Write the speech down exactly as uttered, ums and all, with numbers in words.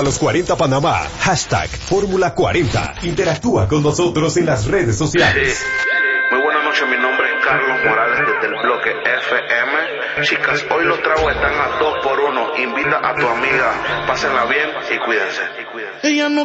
a los cuarenta Panamá. Hashtag Fórmula cuarenta. Interactúa con nosotros en las redes sociales. Sí. Muy buenas noches, mi nombre es Carlos Morales desde el bloque F M. Chicas, hoy los tragos están a dos por uno. Invita a tu amiga, pásenla bien y cuídense. Y cuídense. Ella no